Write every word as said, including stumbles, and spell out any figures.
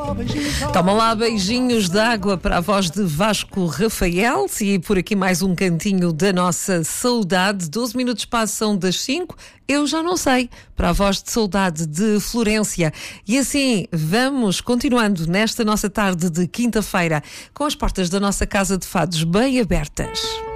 Toma lá beijinhos de água para a voz de Vasco Rafael e por aqui mais um cantinho da nossa saudade. doze minutos passam das cinco, eu já não sei, para a voz de saudade de Florência. E assim vamos continuando nesta nossa tarde de quinta-feira com as portas da nossa casa de fados bem abertas.